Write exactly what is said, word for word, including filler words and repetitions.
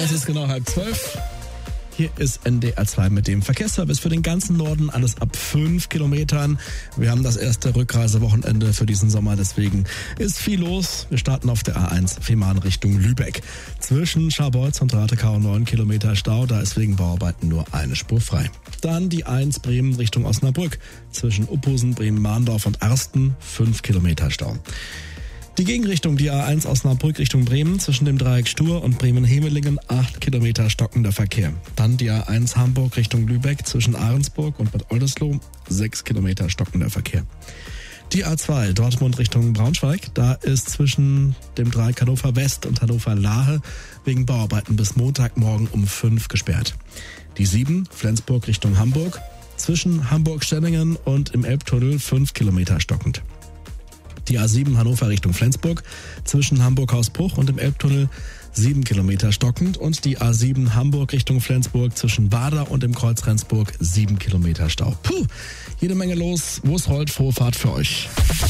Es ist genau halb zwölf. Hier ist N D R zwei mit dem Verkehrsservice für den ganzen Norden, alles ab fünf Kilometern. Wir haben das erste Rückreisewochenende für diesen Sommer, deswegen ist viel los. Wir starten auf der A eins Fehmarn Richtung Lübeck. Zwischen Scharbeutz und Ratekau neun Kilometer Stau, da ist wegen Bauarbeiten nur eine Spur frei. Dann die eins Bremen Richtung Osnabrück. Zwischen Uphusen, Bremen-Mahndorf und Arsten fünf Kilometer Stau. Die Gegenrichtung, die A eins Osnabrück Richtung Bremen, zwischen dem Dreieck Stur und Bremen-Hemelingen, acht Kilometer stockender Verkehr. Dann die A eins Hamburg Richtung Lübeck, zwischen Ahrensburg und Bad Oldesloe, sechs Kilometer stockender Verkehr. Die A zwei Dortmund Richtung Braunschweig, da ist zwischen dem Dreieck Hannover West und Hannover Lahe wegen Bauarbeiten bis Montagmorgen um fünf gesperrt. Die sieben Flensburg Richtung Hamburg, zwischen Hamburg-Stellingen und im Elbtunnel fünf Kilometer stockend. Die A sieben Hannover Richtung Flensburg, zwischen Hamburg-Hausbruch und im Elbtunnel sieben Kilometer stockend und die A sieben Hamburg Richtung Flensburg zwischen Wader und dem Kreuz Rendsburg sieben Kilometer Stau. Puh, jede Menge los. Wo es rollt, frohe Fahrt für euch.